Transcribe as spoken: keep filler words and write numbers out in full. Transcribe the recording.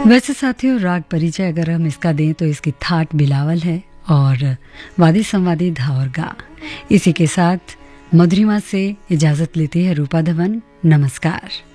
वैसे साथियों, राग परिचय अगर हम इसका दें तो इसकी थाट बिलावल है और वादी संवादी धावर गा। इसी के साथ मधुरिमा से इजाजत लेती है रूपा धवन। नमस्कार।